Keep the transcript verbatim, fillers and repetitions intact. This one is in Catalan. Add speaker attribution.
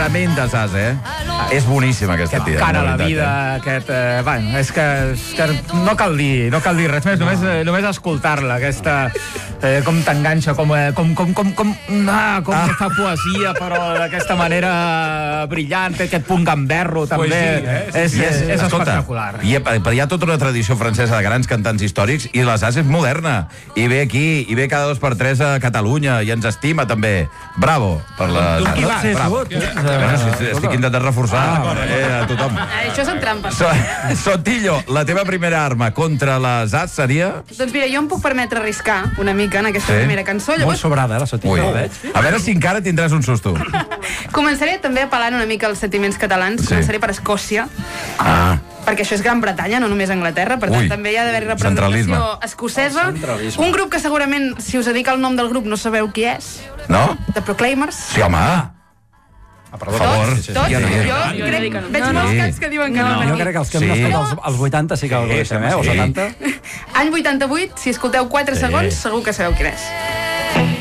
Speaker 1: Tremend desàs, eh? És boníssima aquesta tia.
Speaker 2: Cara a la vida, aquest... Eh, bueno, és que, és que no cal dir, no cal dir res més, només, eh, només escoltar-la, aquesta... Eh, com t'enganxa, com, eh, com, com, com, com, ah, com ah. fa poesia, però d'aquesta manera brillant, té aquest punt gamberro, també.
Speaker 3: Poesia, eh?
Speaker 2: És, és, és
Speaker 1: Escolta,
Speaker 2: espectacular.
Speaker 1: Hi ha, hi ha tota una tradició francesa de grans cantants històrics i l'Asàs és moderna. I ve aquí, i ve cada dos per tres a Catalunya, i ens estima, també. Bravo per l'Asàs.
Speaker 2: Qui va ser
Speaker 1: Bravo.
Speaker 2: tu?
Speaker 1: Bueno, sí, estic intentant reforçar eh, a tothom.
Speaker 4: Això són trampes.
Speaker 1: So, Sotillo, la teva primera arma contra l'Asàs seria...
Speaker 4: Doncs mira, jo em puc permetre arriscar una mica en aquesta
Speaker 1: Sí.
Speaker 4: primera cançó.
Speaker 2: Molt
Speaker 4: Llavors,
Speaker 2: sobrada, eh, la Sotillo.
Speaker 1: Ui. A veure si encara tindràs un susto.
Speaker 4: començaré també apel·lant una mica als sentiments catalans.
Speaker 1: Sí.
Speaker 4: Començaré per Escòcia,
Speaker 1: Ah,
Speaker 4: perquè això és Gran Bretanya, no només Anglaterra, per tant
Speaker 1: Ui.
Speaker 4: també hi ha d'haver
Speaker 1: Centralisme.
Speaker 4: representació escocesa. Un grup que segurament, si us dic el nom del grup, no sabeu qui és.
Speaker 1: no?
Speaker 4: The Proclaimers.
Speaker 1: Sí, home.
Speaker 2: Ah,
Speaker 1: Per favor.
Speaker 4: Tots, tots.
Speaker 1: Jo no.
Speaker 4: Jo
Speaker 5: Jo
Speaker 4: crec,
Speaker 5: dic que no.
Speaker 4: veig
Speaker 5: No, no.
Speaker 4: molts caps que diuen que no.
Speaker 2: Jo
Speaker 4: aquí.
Speaker 2: crec que els que
Speaker 1: Sí.
Speaker 2: hem nascut als, als vuitanta sí que el coneixem, eh? O
Speaker 1: sí.
Speaker 2: setanta.
Speaker 4: Any vuitanta-vuit, si escolteu quatre
Speaker 1: Sí.
Speaker 4: segons, segur que sabeu quin és.